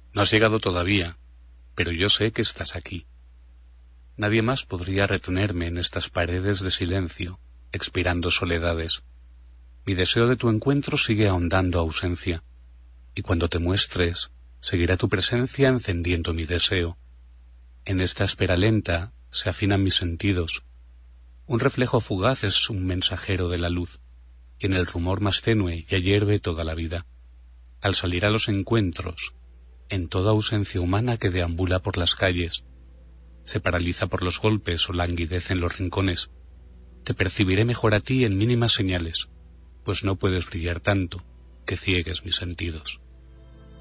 No has llegado todavía, pero yo sé que estás aquí. Nadie más podría retenerme en estas paredes de silencio, expirando soledades. Mi deseo de tu encuentro sigue ahondando ausencia, y cuando te muestres, seguirá tu presencia encendiendo mi deseo. En esta espera lenta se afinan mis sentidos. Un reflejo fugaz es un mensajero de la luz, y en el rumor más tenue ya hierve toda la vida. Al salir a los encuentros, en toda ausencia humana que deambula por las calles, se paraliza por los golpes o languidece en los rincones, te percibiré mejor a ti en mínimas señales, pues no puedes brillar tanto que ciegues mis sentidos.